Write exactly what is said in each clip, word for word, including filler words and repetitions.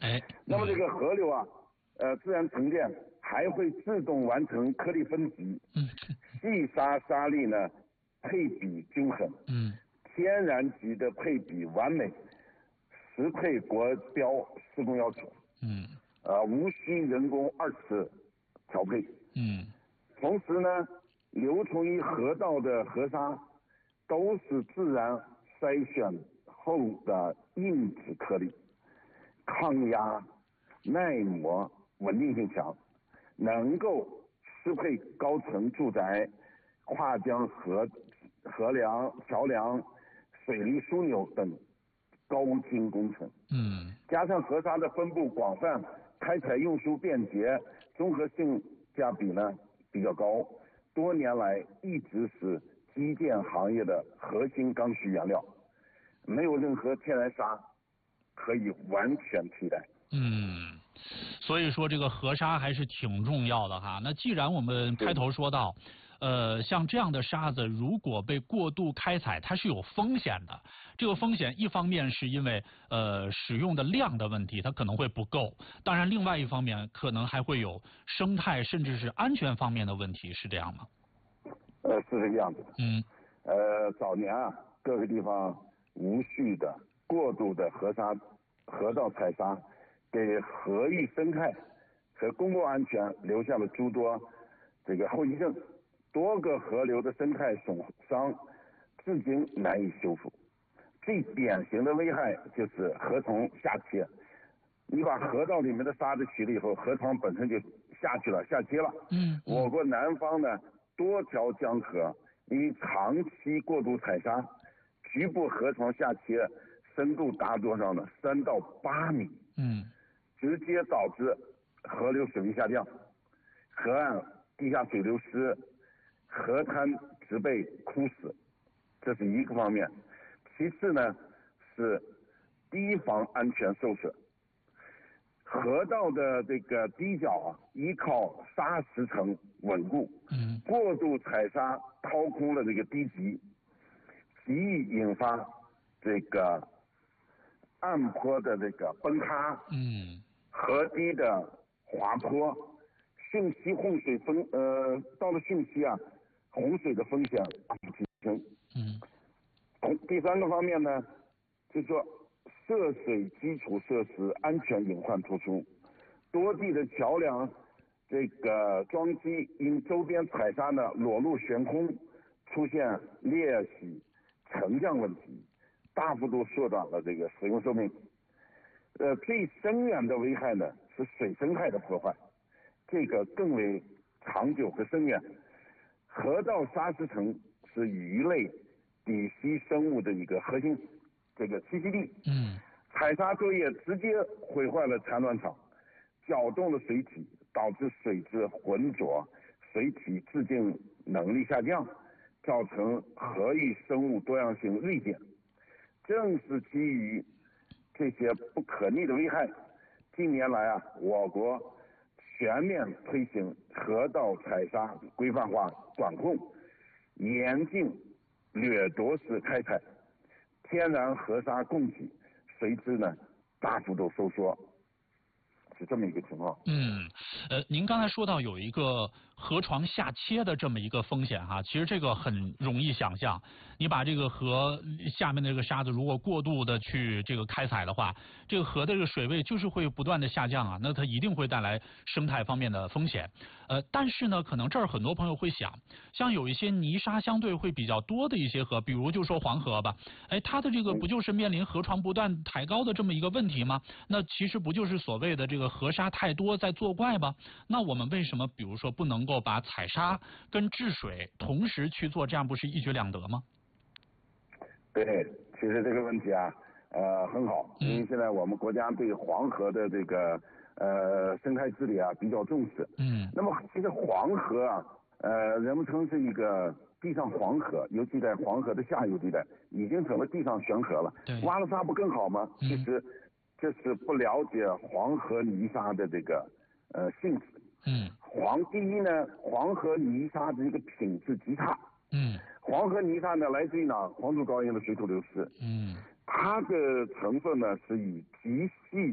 哎， 那么这个河流啊，呃，自然沉淀还会自动完成颗粒分级， 嗯， 细沙沙粒呢配比均衡， 嗯， 天然级的配比完美，实配国标施工要求， 嗯， 呃，无需人工二次调配， 嗯， 同时呢，流从于河道的河沙都是自然筛选后的硬质颗粒，抗压、耐磨、稳定性强，能够适配高层住宅、跨江河河梁、桥梁、水利枢纽等高精工程。 嗯， 加上河沙的分布广泛，开采运输便捷，综合性价比呢比较高，多年来一直是基建行业的核心刚需原料，没有任何天然沙可以完全替代。 嗯，所以说这个河沙还是挺重要的哈。那既然我们开头说到，呃，像这样的沙子如果被过度开采，它是有风险的。这个风险一方面是因为呃使用的量的问题，它可能会不够；当然，另外一方面可能还会有生态甚至是安全方面的问题，是这样吗？ 呃，是这个样子的。 嗯。 呃，早年啊，各个地方无序的、过度的河沙、河道采沙，给河域生态和公共安全留下了诸多这个后遗症，多个河流的生态损伤至今难以修复。最典型的危害就是河床下切，你把河道里面的沙子取了以后，河床本身就下去了，下切了。 嗯，嗯我国南方呢，多条江河因为长期过度采沙，局部河床下切深度达多少呢？三到八米。 嗯， 直接导致河流水位下降，河岸地下水流失，河滩植被枯死，这是一个方面。其次呢，是堤防安全受损。河道的这个堤角啊，依靠沙石层稳固， 嗯， 过度采沙掏空了这个堤脊，极易引发这个岸坡的这个崩塌， 嗯， 河堤的滑坡，汛期洪水风呃，到了汛期啊，洪水的风险提升。 嗯， 同第三个方面呢，就是说涉水基础设施安全隐患突出，多地的桥梁这个桩基因周边采沙呢裸露悬空，出现裂隙、沉降问题，大幅度缩短了这个使用寿命。呃，最深远的危害呢是水生态的破坏，这个更为长久和深远。河道沙石层是鱼类、底栖生物的一个核心这个栖息地。 嗯， 采沙作业直接毁坏了产卵场，搅动了水体，导致水质浑浊，水体自净能力下降，造成河域生物多样性锐减。正是基于这些不可逆的危害，近年来啊，我国全面推行河道采沙规范化管控，严禁掠夺式开采，天然河沙供给随之呢大幅度收缩，是这么一个情况。 嗯，呃，您刚才说到有一个河床下切的这么一个风险哈，其实这个很容易想象，你把这个河下面的这个沙子如果过度的去这个开采的话，这个河的这个水位就是会不断的下降啊，那它一定会带来生态方面的风险。呃，但是呢，可能这儿很多朋友会想，像有一些泥沙相对会比较多的一些河，比如就说黄河吧，哎，它的这个不就是面临河床不断抬高的这么一个问题吗？那其实不就是所谓的这个河沙太多在作怪吗？那我们为什么比如说不能够把采沙跟治水同时去做，这样不是一举两得吗？ 对，其实这个问题啊，呃，很好，因为现在我们国家对黄河的这个呃生态治理啊比较重视。 嗯。 那么其实黄河啊，呃，人们称是一个地上黄河，尤其在黄河的下游地带，已经成了地上悬河了。 对。 挖了沙不更好吗？ 嗯、 其实这是不了解黄河泥沙的这个呃性质。 嗯。 黄第一呢，黄河泥沙的一个品质极差。 嗯， 黄河泥沙呢，来自于哪？黄土高原的水土流失。 嗯， 它的成分呢是以极细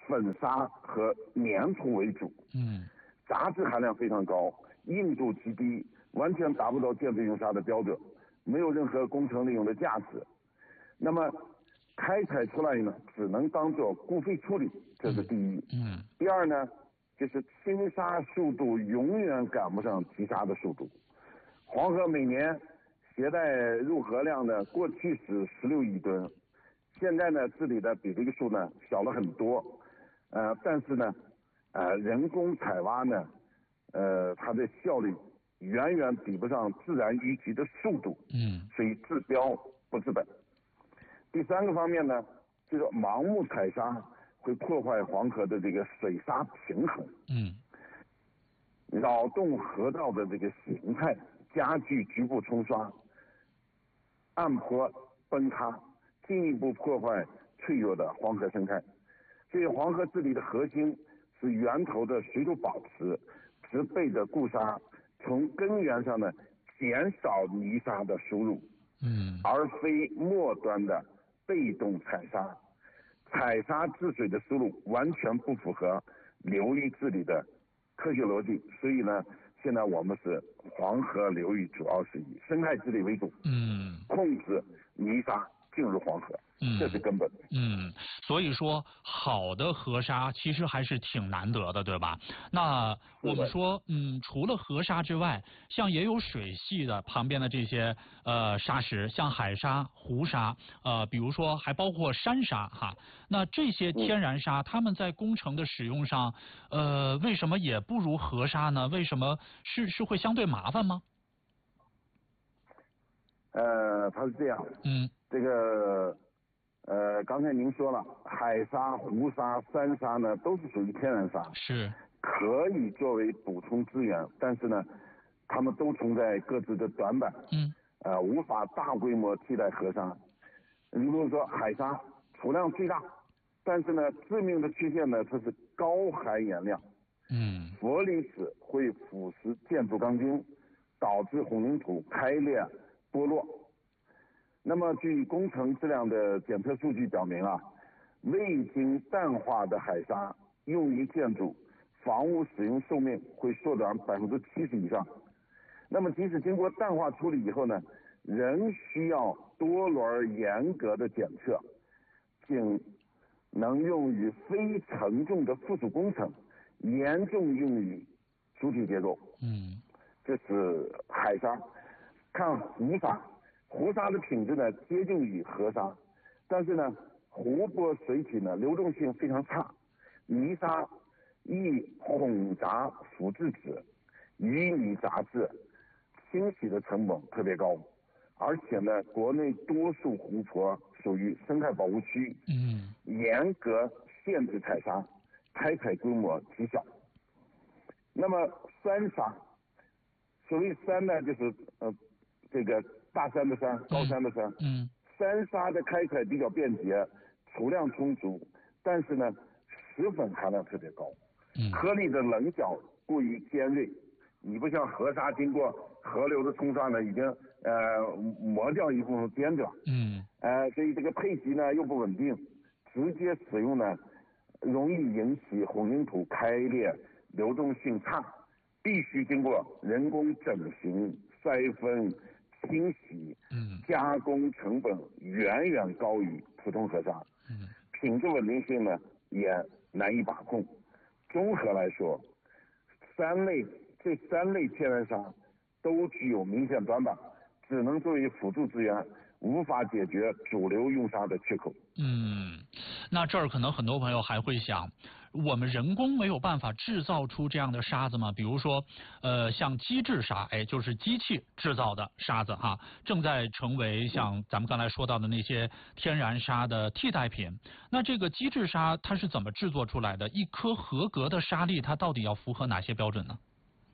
粉砂和粘土为主， 嗯， 杂质含量非常高，硬度极低，完全达不到建筑用砂的标准，没有任何工程利用的价值。那么开采出来呢，只能当做固废处理，这是第一。 嗯。 第二呢，就是清沙速度永远赶不上提沙的速度。黄河每年携带入河量呢，过去是十六亿吨，现在呢治理的比这个数呢小了很多，呃，但是呢，呃，人工采挖呢，呃，它的效率远远比不上自然淤积的速度， 嗯， 所以治标不治本。第三个方面呢，就是盲目采沙会破坏黄河的这个水沙平衡， 嗯， 扰动河道的这个形态，加剧局部冲刷、岸坡崩塌，进一步破坏脆弱的黄河生态。所以黄河治理的核心是源头的水土保持，植被的固沙，从根源上呢减少泥沙的输入， 嗯， 而非末端的被动采沙。采沙治水的思路完全不符合流域治理的科学逻辑，所以呢，现在我们是黄河流域主要是以生态治理为主， 嗯， 控制泥沙进入黄河， 嗯， 这是根本。 嗯，所以说好的河沙其实还是挺难得的，对吧？那我们说，嗯，除了河沙之外，像也有水系的旁边的这些呃沙石，像海沙、湖沙，呃，比如说还包括山沙哈。那这些天然沙，它们在工程的使用上，呃，为什么也不如河沙呢？为什么是是会相对麻烦吗？ 呃，它是这样， 嗯， 这个呃，刚才您说了，海沙、湖沙、山沙呢，都是属于天然沙， 是可以作为补充资源，但是呢，它们都存在各自的短板， 嗯， 呃，无法大规模替代河沙。你比如说海沙储量最大，但是呢，致命的缺陷呢，它是高含盐量， 嗯， 氟离子会腐蚀建筑钢筋，导致混凝土开裂剥落。那么，据工程质量的检测数据表明啊，未经淡化的海沙用于建筑、房屋使用寿命会缩短百分之七十以上。那么，即使经过淡化处理以后呢，仍需要多轮严格的检测，仅能用于非承重的附属工程，严重用于主体结构。 嗯， 这是海沙。看湖沙，湖沙的品质呢接近于河沙，但是呢湖泊水体呢流动性非常差，泥沙易混杂腐质质、淤泥杂质，清洗的成本特别高。而且呢，国内多数湖泊属于生态保护区， 嗯， 严格限制采沙，开采规模极小。那么山沙，所谓山呢，就是呃这个大山的山，高山的山。 嗯， 山沙的开采比较便捷，储量充足，但是呢，石粉含量特别高， 嗯， 颗粒的棱角过于尖锐。你不像河沙经过河流的冲刷呢，已经呃磨掉一部分尖角。 嗯， 呃，所以这个配给呢又不稳定，直接使用呢容易引起混凝土开裂，流动性差，必须经过人工整形、筛分、清洗， 嗯， 加工成本远远高于普通河沙， 嗯， 品质稳定性呢也难以把控。综合来说，三类这三类天然沙都具有明显短板，只能作为辅助资源，无法解决主流用沙的缺口。 嗯，那这儿可能很多朋友还会想，我们人工没有办法制造出这样的沙子吗？比如说，呃，像机制沙，哎，就是机器制造的沙子哈，正在成为像咱们刚才说到的那些天然沙的替代品。那这个机制沙它是怎么制作出来的？一颗合格的沙粒，它到底要符合哪些标准呢？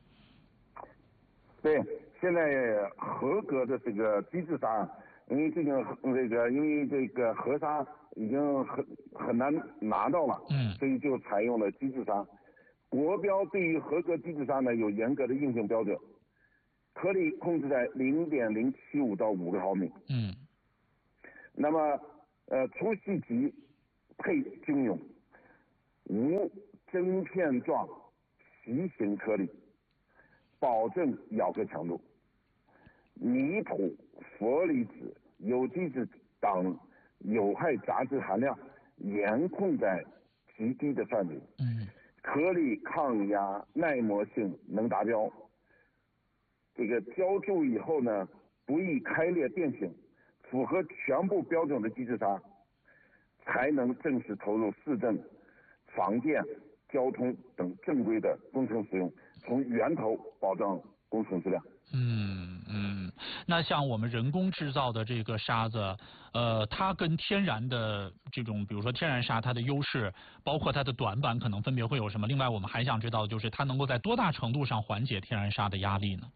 对，现在合格的这个机制沙，因为最近这个因为这个河沙已经很很难拿到了， 嗯， 所以就采用了机制沙。国标对于合格机制沙呢有严格的硬性标准，颗粒控制在零点零七五到五个毫米。 嗯， 那么呃粗细级配均匀， 无针片状席形颗粒，保证咬合强度。泥土、氟离子、有机质等有害杂质含量严控在极低的范围， 嗯， 颗粒抗压耐磨性能达标。这个浇筑以后呢，不易开裂变形，符合全部标准的机制砂，才能正式投入市政、房建、交通等正规的工程使用，从源头保障工程质量。 嗯嗯，那像我们人工制造的这个沙子，呃，它跟天然的这种，比如说天然沙，它的优势，包括它的短板，可能分别会有什么？另外，我们还想知道，就是它能够在多大程度上缓解天然沙的压力呢？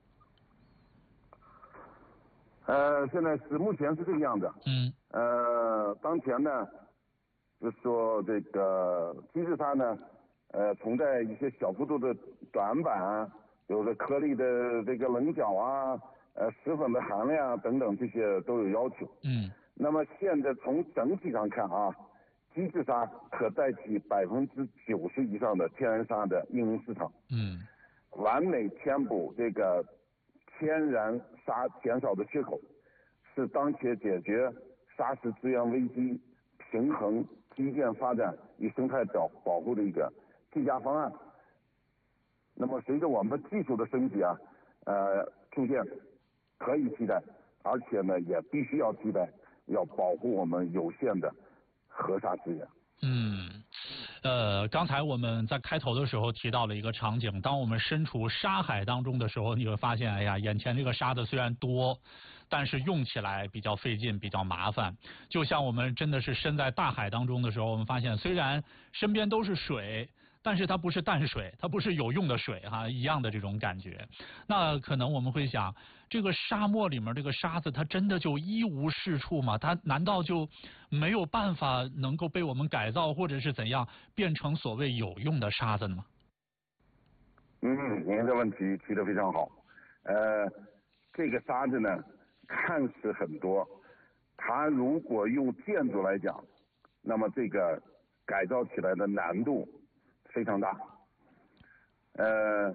呃，现在是目前是这个样子。 嗯。 呃，当前呢，就是说这个机制砂呢，呃，存在一些小幅度的短板啊，比如说颗粒的这个棱角啊，呃，石粉的含量等等，这些都有要求。 嗯。 那么现在从整体上看啊，机制砂可代替百分之九十以上的天然砂的应用市场。 嗯。 完美填补这个天然砂减少的缺口，是当前解决砂石资源危机、平衡基建发展与生态保保护的一个最佳方案。那么随着我们技术的升级啊，呃，逐渐可以替代，而且呢也必须要替代，要保护我们有限的河沙资源。 嗯，呃，刚才我们在开头的时候提到了一个场景，当我们身处沙海当中的时候，你会发现，哎呀，眼前这个沙子虽然多，但是用起来比较费劲，比较麻烦。就像我们真的是身在大海当中的时候，我们发现虽然身边都是水，但是它不是淡水，它不是有用的水哈，一样的这种感觉。那可能我们会想，这个沙漠里面这个沙子，它真的就一无是处吗？它难道就没有办法能够被我们改造，或者是怎样变成所谓有用的沙子呢吗？ 嗯，您的问题提得非常好。呃，这个沙子呢，看似很多，它如果用建筑来讲，那么这个改造起来的难度非常大。呃，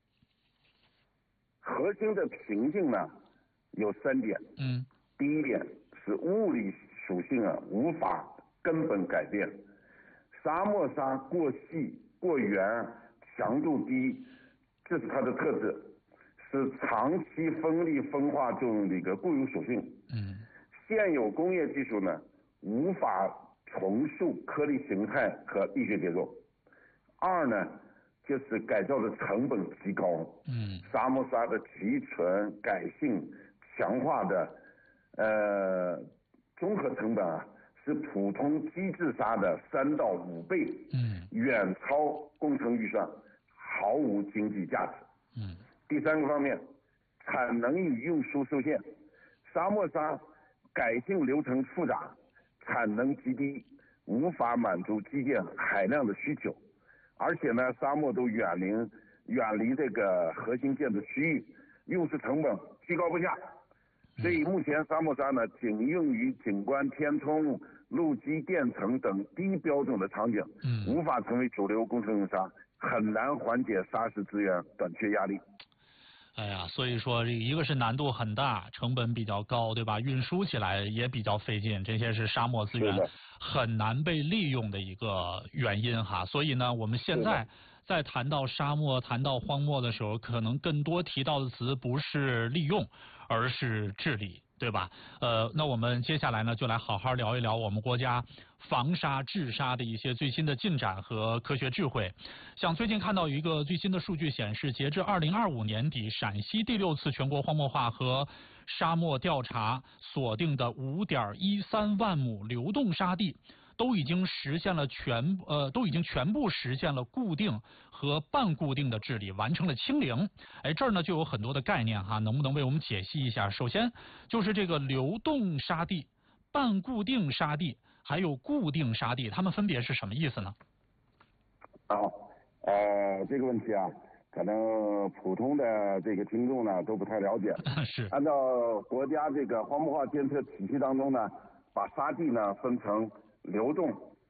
核心的瓶颈呢有三点。 嗯。 第一点是物理属性啊无法根本改变，沙漠沙过细过圆，强度低，这是它的特质，是长期风力风化作用的一个固有属性。 嗯。 现有工业技术呢无法重塑颗粒形态和力学结构。二呢，就是改造的成本极高。 嗯。 沙漠沙的提纯、改性、强化的呃综合成本啊，是普通机制沙的三到五倍。 嗯。 远超工程预算，毫无经济价值。 嗯。 第三个方面，产能与运输受限，沙漠沙改性流程复杂，产能极低，无法满足基建海量的需求。而且呢，沙漠都远离远离这个核心建筑区域，用时成本居高不下。所以目前沙漠沙呢，仅用于景观填充、路基垫层等低标准的场景， 嗯， 无法成为主流工程用沙，很难缓解沙石资源短缺压力。 哎呀，所以说这一个是难度很大，成本比较高，对吧？运输起来也比较费劲，这些是沙漠资源很难被利用的一个原因哈。所以呢，我们现在在谈到沙漠、谈到荒漠的时候，可能更多提到的词不是利用，而是治理。对吧？呃，那我们接下来呢，就来好好聊一聊我们国家防沙治沙的一些最新的进展和科学智慧。像最近看到一个最新的数据显示，截至二零二五年底，陕西第六次全国荒漠化和沙漠调查锁定的五点一三万亩流动沙地，都已经实现了全呃，都已经全部实现了固定和半固定的治理，完成了清零。哎，这儿呢就有很多的概念哈，能不能为我们解析一下？首先就是这个流动沙地、半固定沙地还有固定沙地，它们分别是什么意思呢？ 好，呃，这个问题啊，可能普通的这个听众呢都不太了解。 是。 按照国家这个荒漠化监测体系当中呢，把沙地呢分成流动、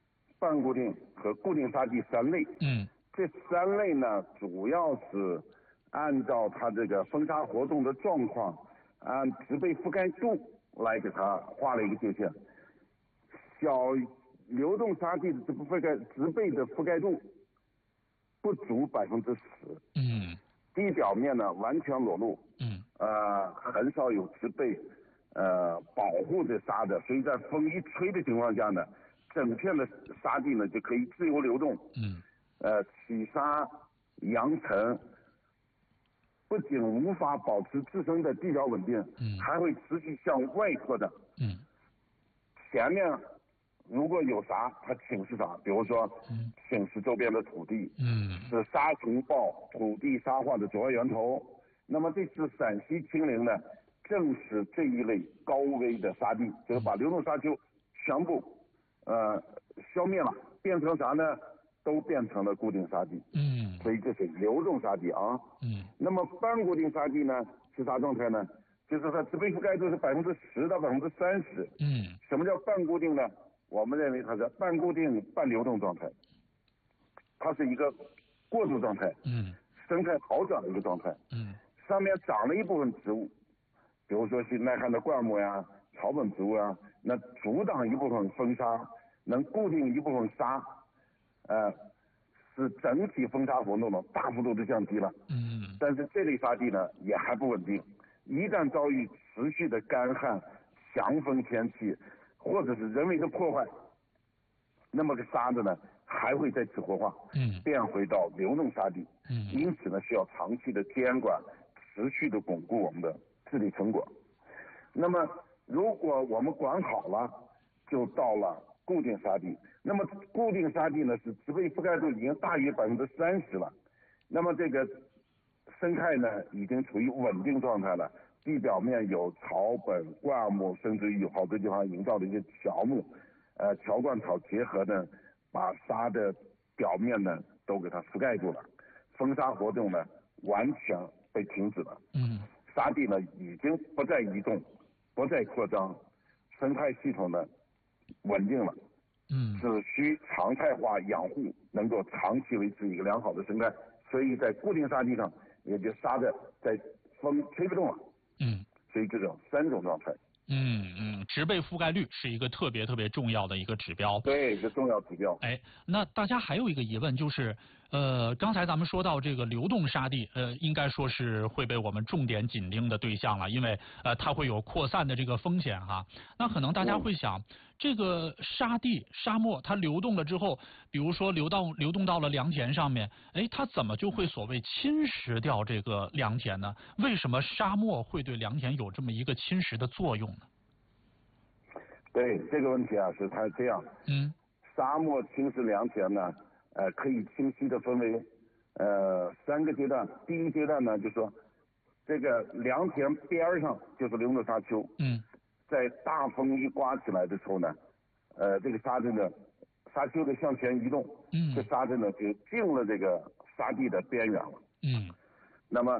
半固定和固定沙地三类。 嗯， 这三类呢，主要是按照它这个风沙活动的状况，按植被覆盖度来给它画了一个界限。小流动沙地的植被覆盖植被的覆盖度不足百分之十。 嗯， 地表面呢完全裸露。 嗯， 呃，很少有植被呃保护着沙的，所以在风一吹的情况下呢，整片的沙地呢就可以自由流动。 嗯， 呃，起沙扬尘，不仅无法保持自身的地表稳定， 嗯， 还会持续向外扩展。 嗯， 前面如果有沙，它侵蚀啥？比如说， 嗯， 侵蚀周边的土地， 嗯， 是沙尘暴、土地沙化的主要源头。那么这次陕西清陵呢，正是这一类高危的沙地，就是把流动沙丘全部呃消灭了，变成啥呢？都变成了固定沙地。 嗯， 所以这是流动沙地啊。 嗯， 那么半固定沙地呢是啥状态呢？就是它植被覆盖度是百分之十到百分之三十。 嗯， 什么叫半固定呢？我们认为它是半固定半流动状态，它是一个过渡状态。 嗯， 生态好转的一个状态。 嗯， 上面长了一部分植物，比如说是耐旱的灌木呀、草本植物啊，那阻挡一部分风沙，能固定一部分沙，呃，使整体风沙活动呢大幅度的降低了。 嗯， 但是这类沙地呢也还不稳定，一旦遭遇持续的干旱、强风天气，或者是人为的破坏，那么个沙子呢还会再次活化， 嗯， 变回到流动沙地。 嗯， 因此呢，需要长期的监管，持续的巩固我们的治理成果。那么，如果我们管好了，就到了固定沙地。那么，固定沙地呢，是植被覆盖度已经大于百分之三十了。那么，这个生态呢，已经处于稳定状态了。地表面有草本、灌木，甚至于有好多地方营造的一些乔木，呃，乔灌草结合呢，把沙的表面呢都给它覆盖住了。风沙活动呢完全被停止了。 嗯， 沙地呢已经不再移动，不再扩张，生态系统呢稳定了。 嗯， 只需常态化养护，能够长期维持一个良好的生态。所以在固定沙地上，也就沙的在风吹不动了。 嗯， 所以这种三种状态。 嗯嗯，植被覆盖率是一个特别特别重要的一个指标。 对，是重要指标。 哎，那大家还有一个疑问就是，呃，刚才咱们说到这个流动沙地，呃，应该说是会被我们重点紧盯的对象了，因为呃它会有扩散的这个风险哈。那可能大家会想，嗯、这个沙地、沙漠它流动了之后，比如说流到流动到了良田上面，哎，它怎么就会所谓侵蚀掉这个良田呢？为什么沙漠会对良田有这么一个侵蚀的作用呢？ 对这个问题啊，是它这样。 嗯。 沙漠侵蚀良田呢，呃，可以清晰的分为呃三个阶段。第一个阶段呢，就是说这个良田边上就是流动沙丘。 嗯。 在大风一刮起来的时候呢，呃，这个沙子呢，沙丘的向前移动。嗯。这沙子呢就进了这个沙地的边缘了。 嗯。 那么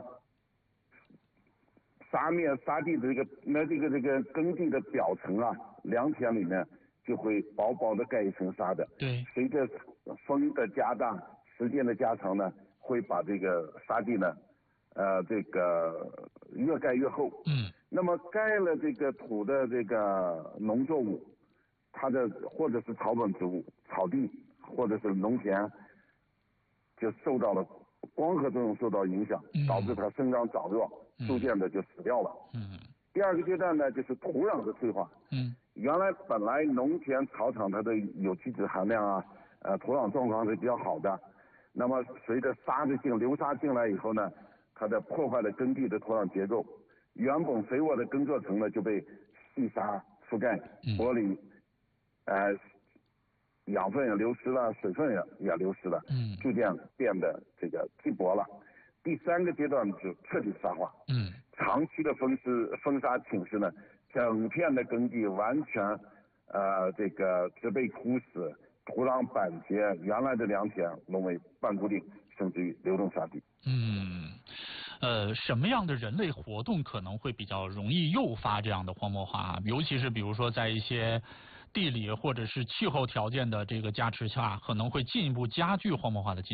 沙面沙地的这个那这个这个耕地的表层啊，良田里面就会薄薄的盖一层沙的。 对。随着风的加大，时间的加长呢，会把这个沙地呢，呃，这个越盖越厚。嗯。那么盖了这个土的这个农作物，它的或者是草本植物、草地或者是农田，就受到了光合作用受到影响，导致它生长长弱，逐渐的就死掉了。嗯。第二个阶段呢，就是土壤的退化。嗯。原来本来农田草场它的有机质含量啊，呃，土壤状况是比较好的。那么随着沙子进流沙进来以后呢，它的破坏了耕地的土壤结构，原本肥沃的耕作层呢就被细沙覆盖，剥离，呃，养分也流失了，水分也也流失了，嗯，逐渐变得这个稀薄了。第三个阶段就彻底沙化。嗯。长期的风湿风沙侵蚀呢，整片的耕地完全呃这个植被枯死，土壤板结，原来的良田沦为半固定甚至于流动沙地。 嗯，呃，什么样的人类活动可能会比较容易诱发这样的荒漠化啊？尤其是比如说在一些地理或者是气候条件的这个加持下，可能会进一步加剧荒漠化的进